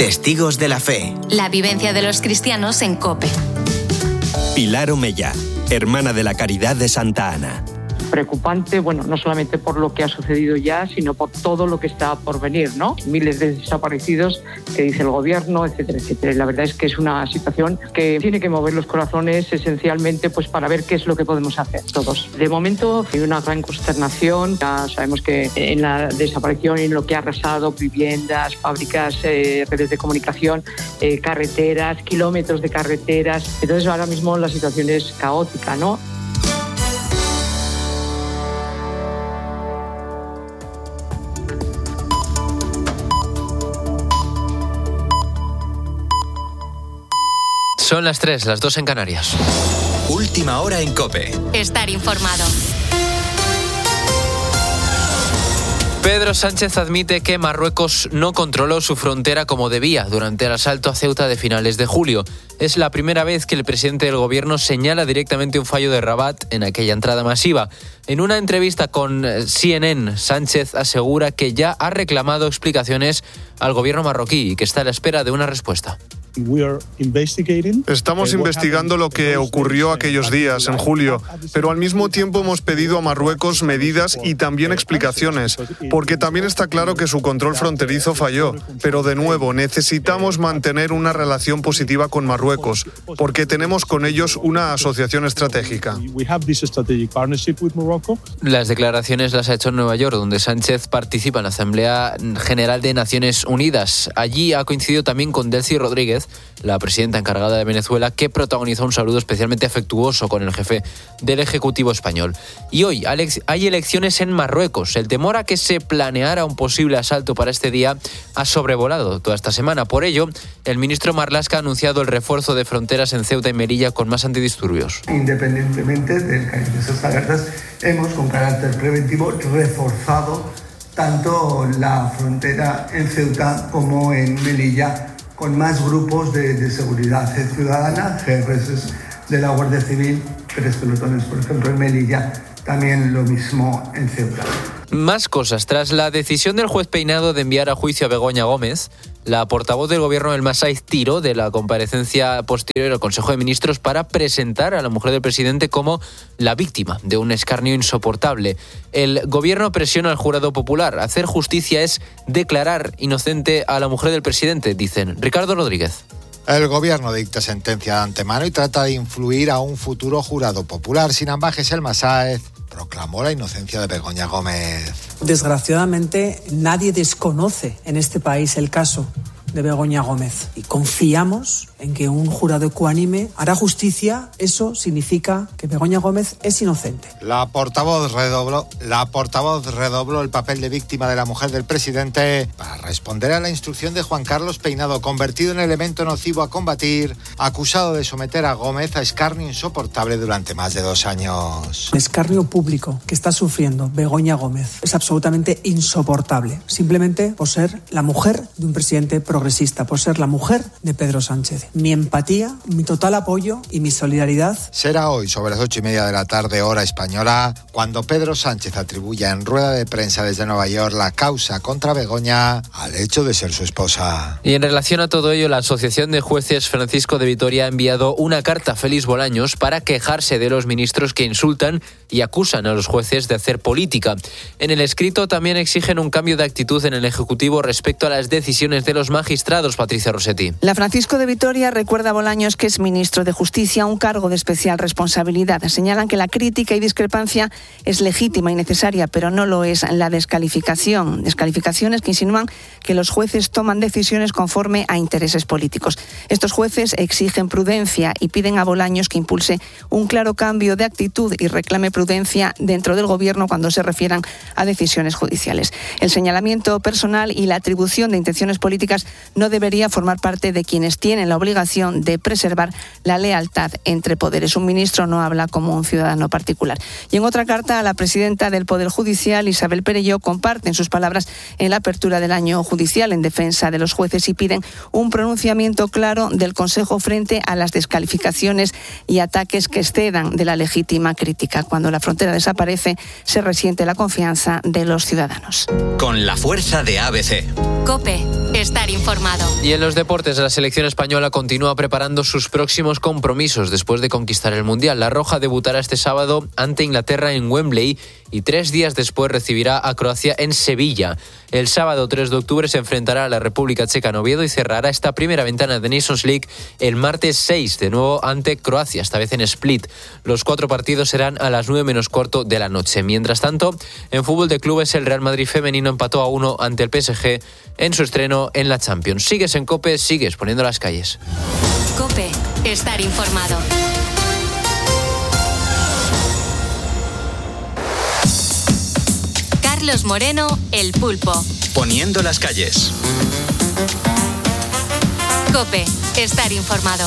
Testigos de la Fe. La vivencia de los cristianos en COPE. Pilar Omeya, hermana de la Caridad de Santa Ana. Preocupante, no solamente por lo que ha sucedido ya, sino por todo lo que está por venir, ¿no? Miles de desaparecidos que dice el gobierno, etcétera, etcétera. Y la verdad es que es una situación que tiene que mover los corazones esencialmente para ver qué es lo que podemos hacer todos. De momento hay una gran consternación. Ya sabemos que en la desaparición y en lo que ha arrasado viviendas, fábricas, redes de comunicación, carreteras, kilómetros de carreteras. Entonces ahora mismo la situación es caótica, ¿no? Son las 3, las 2 en Canarias. Última hora en COPE. Estar informado. Pedro Sánchez admite que Marruecos no controló su frontera como debía durante el asalto a Ceuta de finales de julio. Es la primera vez que el presidente del gobierno señala directamente un fallo de Rabat en aquella entrada masiva. En una entrevista con CNN, Sánchez asegura que ya ha reclamado explicaciones al gobierno marroquí y que está a la espera de una respuesta. Estamos investigando lo que ocurrió aquellos días, en julio, pero al mismo tiempo hemos pedido a Marruecos medidas y también explicaciones, porque también está claro que su control fronterizo falló. Pero de nuevo, necesitamos mantener una relación positiva con Marruecos, porque tenemos con ellos una asociación estratégica. Las declaraciones las ha hecho en Nueva York, donde Sánchez participa en la Asamblea General de Naciones Unidas. Allí ha coincidido también con Delcy Rodríguez, la presidenta encargada de Venezuela, que protagonizó un saludo especialmente afectuoso con el jefe del Ejecutivo español. Y hoy hay elecciones en Marruecos. El temor a que se planeara un posible asalto para este día ha sobrevolado toda esta semana. Por ello, el ministro Marlaska ha anunciado el refuerzo de fronteras en Ceuta y Melilla con más antidisturbios. Independientemente del cariño de esas alertas, hemos con carácter preventivo reforzado tanto la frontera en Ceuta como en Melilla, con más grupos de seguridad ciudadana, GRS de la Guardia Civil, 3 pelotones, por ejemplo, en Melilla, también lo mismo en Ceuta. Más cosas. Tras la decisión del juez Peinado de enviar a juicio a Begoña Gómez, la portavoz del gobierno del Masái tiró de la comparecencia posterior al Consejo de Ministros para presentar a la mujer del presidente como la víctima de un escarnio insoportable. El gobierno presiona al jurado popular. Hacer justicia es declarar inocente a la mujer del presidente, dicen. Ricardo Rodríguez. El gobierno dicta sentencia de antemano y trata de influir a un futuro jurado popular. Sin ambajes, el Masái proclamó la inocencia de Begoña Gómez. Desgraciadamente, nadie desconoce en este país el caso de Begoña Gómez y confiamos en que un jurado ecuánime hará justicia. Eso significa que Begoña Gómez es inocente. La portavoz redobló el papel de víctima de la mujer del presidente para responder a la instrucción de Juan Carlos Peinado, convertido en elemento nocivo a combatir, acusado de someter a Gómez a escarnio insoportable durante más de 2 años. El escarnio público que está sufriendo Begoña Gómez es absolutamente insoportable, simplemente por ser la mujer de un presidente progresista, por ser la mujer de Pedro Sánchez. Mi empatía, mi total apoyo y mi solidaridad. Será hoy sobre las 8:30 de la tarde, hora española, cuando Pedro Sánchez atribuya en rueda de prensa desde Nueva York la causa contra Begoña al hecho de ser su esposa. Y en relación a todo ello, la Asociación de Jueces Francisco de Vitoria ha enviado una carta a Félix Bolaños para quejarse de los ministros que insultan y acusan a los jueces de hacer política. En el escrito también exigen un cambio de actitud en el Ejecutivo respecto a las decisiones de los magistrados. Patricia Rossetti. La Francisco de Vitoria recuerda a Bolaños que es ministro de Justicia, un cargo de especial responsabilidad. Señalan que la crítica y discrepancia es legítima y necesaria, pero no lo es la descalificación. Descalificaciones que insinúan que los jueces toman decisiones conforme a intereses políticos. Estos jueces exigen prudencia y piden a Bolaños que impulse un claro cambio de actitud y reclame prudencia dentro del Gobierno cuando se refieran a decisiones judiciales. El señalamiento personal y la atribución de intenciones políticas no debería formar parte de quienes tienen la obligación de preservar la lealtad entre poderes. Un ministro no habla como un ciudadano particular. Y en otra carta, la presidenta del Poder Judicial, Isabel Perelló, comparte sus palabras en la apertura del año judicial en defensa de los jueces y piden un pronunciamiento claro del Consejo frente a las descalificaciones y ataques que excedan de la legítima crítica. Cuando la frontera desaparece, se resiente la confianza de los ciudadanos. Con la fuerza de ABC. COPE. estar informado. Y en los deportes, la selección española continúa preparando sus próximos compromisos después de conquistar el Mundial. La Roja debutará este sábado ante Inglaterra en Wembley y 3 días después recibirá a Croacia en Sevilla. El sábado 3 de octubre se enfrentará a la República Checa en Oviedo y cerrará esta primera ventana de Nations League el martes 6, de nuevo ante Croacia, esta vez en Split. Los 4 partidos serán a las 9 menos cuarto de la noche. Mientras tanto, en fútbol de clubes, el Real Madrid femenino empató a 1 ante el PSG en su estreno en la Champions. Sigues en COPE, sigues poniendo las calles. COPE, estar informado. Carlos Moreno, El Pulpo. Poniendo las calles. COPE, estar informado.